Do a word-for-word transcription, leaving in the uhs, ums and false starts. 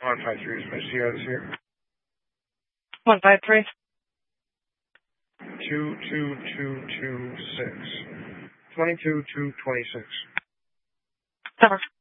one five three is my C R this here. one five three. two two two two six. twenty-two two twenty-six. Cover.